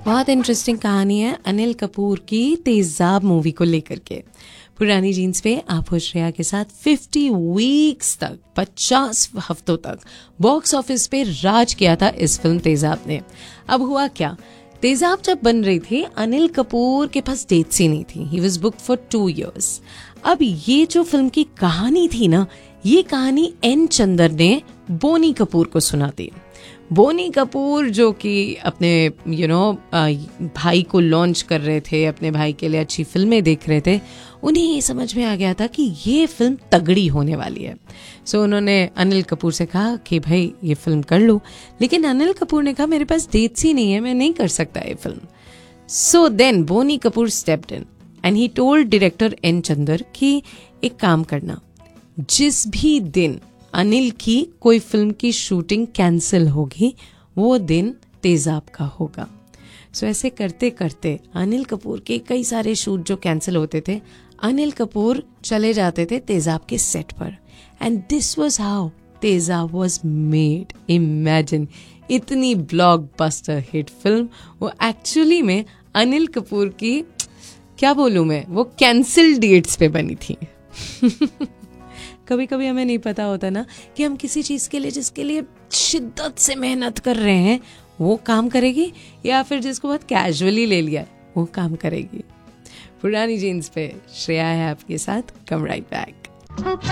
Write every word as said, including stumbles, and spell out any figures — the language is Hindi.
बहुत इंटरेस्टिंग कहानी है अनिल कपूर की तेजाब मूवी को लेकर के। पुरानी जीन्स पे आप हो श्रेया के साथ पचास वीक्स तक, पचास हफ्तों तक बॉक्स ऑफिस पे राज किया था इस फिल्म तेजाब ने। अब हुआ क्या, तेजाब जब बन रही थी अनिल कपूर के पास डेट्स ही नहीं थी। He was booked for two years. अब ये जो फिल्म की कहानी थी ना, ये कहानी एन चंदर ने बोनी कपूर को सुना दी। बोनी कपूर जो कि अपने यू नो भाई को लॉन्च कर रहे थे, अपने भाई के लिए अच्छी फिल्में देख रहे थे, उन्हें ये समझ में आ गया था कि ये फिल्म तगड़ी होने वाली है। सो so, उन्होंने अनिल कपूर से कहा कि भाई ये फिल्म कर लो, लेकिन अनिल कपूर ने कहा मेरे पास डेट्स ही नहीं है, मैं नहीं कर सकता ये film. So then Boney Kapoor stepped in and he told director N Chandar कि एक काम करना, जिस भी दिन अनिल की कोई फिल्म की शूटिंग कैंसिल होगी वो दिन तेजाब का होगा। सो so, ऐसे करते करते अनिल कपूर के कई सारे शूट जो कैंसिल होते थे, अनिल कपूर चले जाते थे तेजाब के सेट पर, एंड दिस वाज हाउ तेजाब वाज मेड। इमेजिन, इतनी ब्लॉकबस्टर हिट फिल्म वो एक्चुअली में अनिल कपूर की, क्या बोलूं मैं, वो कैंसिल डेट्स पे बनी थी। कभी कभी हमें नहीं पता होता ना कि हम किसी चीज के लिए, जिसके लिए शिद्दत से मेहनत कर रहे हैं, वो काम करेगी, या फिर जिसको बहुत कैजुअली ले लिया वो काम करेगी। पुरानी जीन्स पे श्रेया है आपके साथ। कम राइट बैक।